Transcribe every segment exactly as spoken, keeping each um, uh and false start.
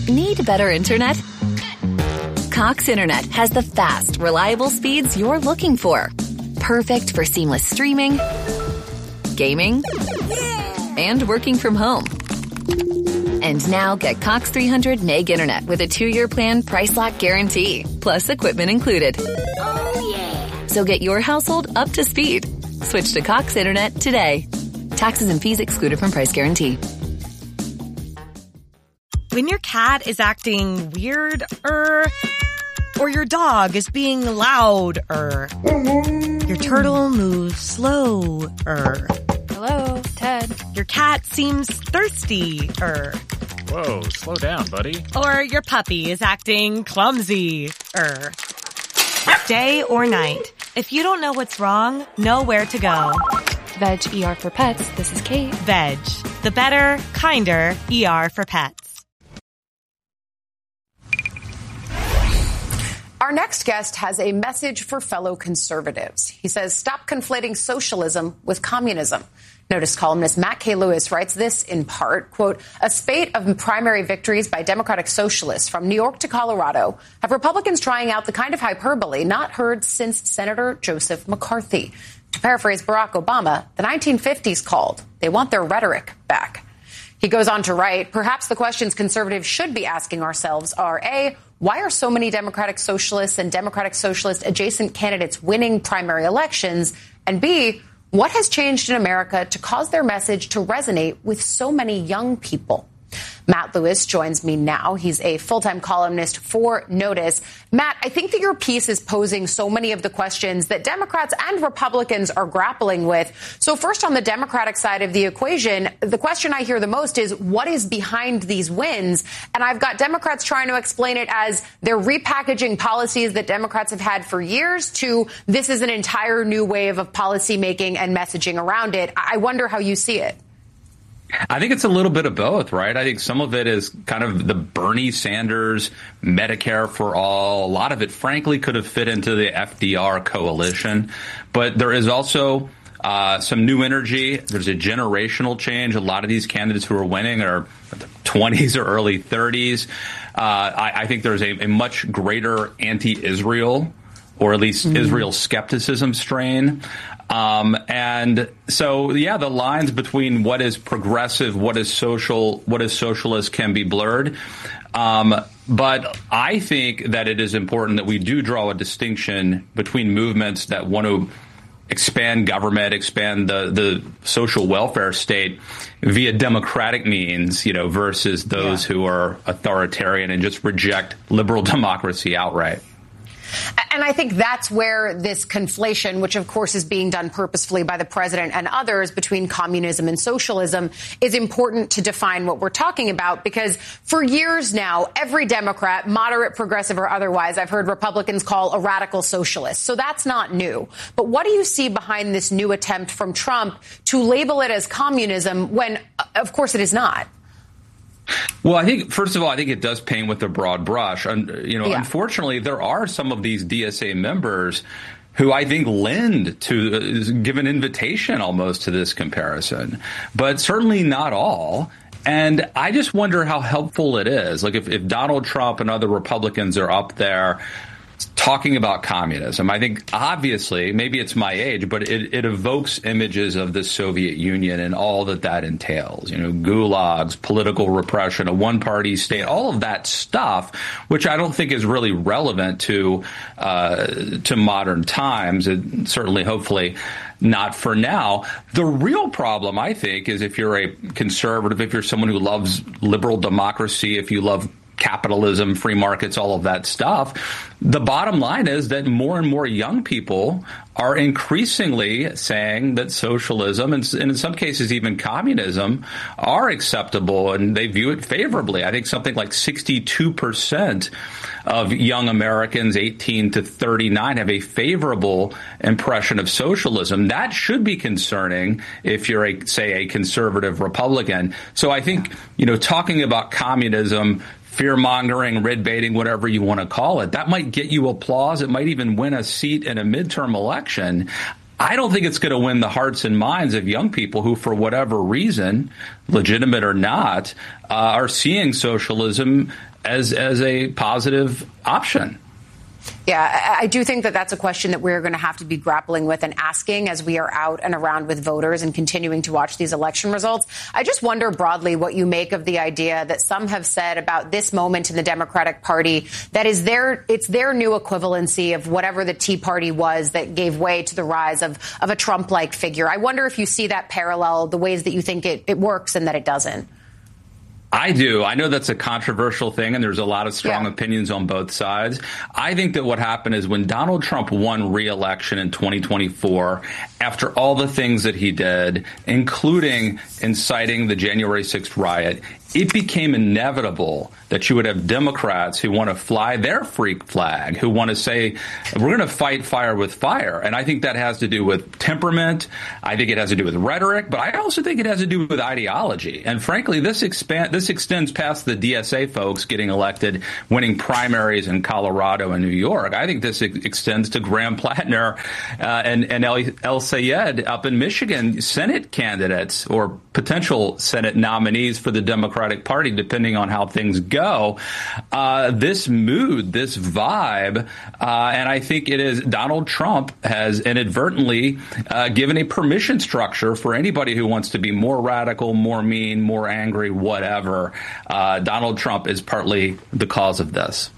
Need better internet? Cox Internet has the fast, reliable speeds you're looking for. Perfect for seamless streaming, gaming, and working from home. And now get Cox three hundred meg internet with a two-year plan price lock guarantee, plus equipment included. Oh, yeah. So get your household up to speed. Switch to Cox Internet today. Taxes and fees excluded from price guarantee. When your cat is acting weird-er, or your dog is being loud-er, your turtle moves slow-er. Hello, Ted. Your cat seems thirsty-er. Whoa, slow down, buddy. Or your puppy is acting clumsy-er. Day or night, if you don't know what's wrong, know where to go. Veg E R for Pets. This is Kate. Veg, the better, kinder E R for pets. Our next guest has a message for fellow conservatives. He says, stop conflating socialism with communism. Notice columnist Matt K. Lewis writes this in part, quote, a spate of primary victories by Democratic socialists from New York to Colorado have Republicans trying out the kind of hyperbole not heard since Senator Joseph McCarthy. To paraphrase Barack Obama, the nineteen fifties called. They want their rhetoric back. He goes on to write, perhaps the questions conservatives should be asking ourselves are, A, why are so many Democratic Socialists and Democratic Socialist adjacent candidates winning primary elections? And B, what has changed in America to cause their message to resonate with so many young people? Matt Lewis joins me now. He's a full-time columnist for Notice. Matt, I think that your piece is posing so many of the questions that Democrats and Republicans are grappling with. So first, on the Democratic side of the equation, the question I hear the most is what is behind these wins? And I've got Democrats trying to explain it as they're repackaging policies that Democrats have had for years to this is an entire new wave of policymaking and messaging around it. I wonder how you see it. I think it's a little bit of both, right? I think some of it is kind of the Bernie Sanders Medicare for all. A lot of it, frankly, could have fit into the F D R coalition. But there is also uh, some new energy. There's a generational change. A lot of these candidates who are winning are twenties or early thirties. Uh, I, I think there's a, a much greater anti-Israel, or at least mm-hmm. Israel skepticism strain. Um, and so, yeah, the lines between what is progressive, what is social, what is socialist can be blurred. Um, but I think that it is important that we do draw a distinction between movements that want to expand government, expand the, the social welfare state via democratic means, you know, versus those yeah. who are authoritarian and just reject liberal democracy outright. And I think that's where this conflation, which of course is being done purposefully by the president and others between communism and socialism, is important to define what we're talking about, because for years now, every Democrat, moderate, progressive or otherwise, I've heard Republicans call a radical socialist. So that's not new. But what do you see behind this new attempt from Trump to label it as communism when, of course, it is not? Well, I think, first of all, I think it does paint with a broad brush. And, you know, yeah. unfortunately, there are some of these D S A members who I think lend to uh, give an invitation almost to this comparison, but certainly not all. And I just wonder how helpful it is. Like if, if Donald Trump and other Republicans are up there talking about communism, I think obviously, maybe it's my age, but it, it evokes images of the Soviet Union and all that that entails, you know, gulags, political repression, a one-party state, all of that stuff, which I don't think is really relevant to uh, to modern times, and certainly, hopefully, not for now. The real problem, I think, is if you're a conservative, if you're someone who loves liberal democracy, if you love capitalism, free markets, all of that stuff. The bottom line is that more and more young people are increasingly saying that socialism and, and in some cases even communism are acceptable, and they view it favorably. I think something like sixty-two percent of young Americans eighteen to thirty-nine have a favorable impression of socialism. That should be concerning if you're, a, say, a conservative Republican. So I think, you know, talking about communism, fear-mongering, red-baiting, whatever you want to call it, that might get you applause. It might even win a seat in a midterm election. I don't think it's going to win the hearts and minds of young people who, for whatever reason, legitimate or not, uh, are seeing socialism as as a positive option. Yeah, I do think that that's a question that we're going to have to be grappling with and asking as we are out and around with voters and continuing to watch these election results. I just wonder broadly what you make of the idea that some have said about this moment in the Democratic Party that is their it's their new equivalency of whatever the Tea Party was that gave way to the rise of, of a Trump-like figure. I wonder if you see that parallel, the ways that you think it, it works and that it doesn't. I do. I know that's a controversial thing, and there's a lot of strong yeah. opinions on both sides. I think that what happened is when Donald Trump won re-election in twenty twenty-four, after all the things that he did, including inciting the January sixth riot, it became inevitable that you would have Democrats who want to fly their freak flag, who want to say, we're going to fight fire with fire. And I think that has to do with temperament. I think it has to do with rhetoric, but I also think it has to do with ideology. And frankly, this expand this extends past the D S A folks getting elected, winning primaries in Colorado and New York. I think this ex- extends to Graham Plattner uh, and, and El, El Sayed up in Michigan, Senate candidates or potential Senate nominees for the Democratic Party, depending on how things go. Uh, this mood, this vibe, uh, and I think it is Donald Trump has inadvertently uh, given a permission structure for anybody who wants to be more radical, more mean, more angry, whatever. Uh, Donald Trump is partly the cause of this.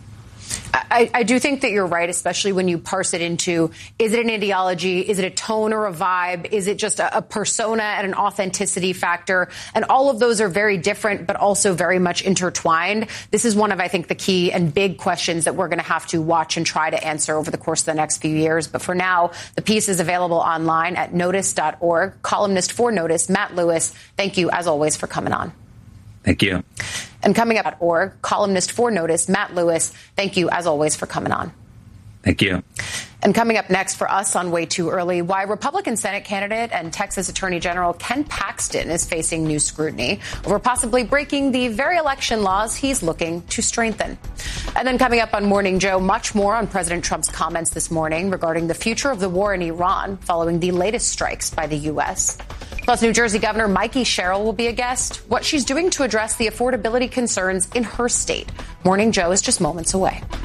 I, I do think that you're right, especially when you parse it into, is it an ideology? Is it a tone or a vibe? Is it just a, a persona and an authenticity factor? And all of those are very different, but also very much intertwined. This is one of, I think, the key and big questions that we're going to have to watch and try to answer over the course of the next few years. But for now, the piece is available online at notice dot org. Columnist for Notice, Matt Lewis, thank you, as always, for coming on. Thank you. And coming up at org, columnist for Notice, Matt Lewis, thank you, as always, for coming on. Thank you. And coming up next for us on Way Too Early, why Republican Senate candidate and Texas Attorney General Ken Paxton is facing new scrutiny over possibly breaking the very election laws he's looking to strengthen. And then coming up on Morning Joe, much more on President Trump's comments this morning regarding the future of the war in Iran following the latest strikes by the U S. Plus, New Jersey Governor Mikey Sherrill will be a guest. What she's doing to address the affordability concerns in her state. Morning Joe is just moments away.